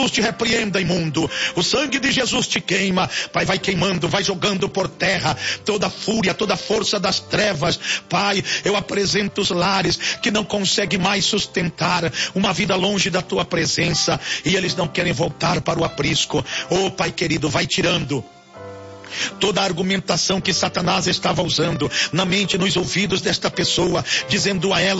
te repreenda, imundo. O sangue de Jesus te queima. Pai, vai queimando, vai jogando por terra toda a fúria, toda a força das trevas. Pai, eu apresento os lares que não conseguem mais sustentar uma vida longe da tua presença, e eles não querem voltar para o aprisco. Oh, Pai querido, vai tirando toda a argumentação que Satanás estava usando na mente, nos ouvidos desta pessoa, dizendo a ela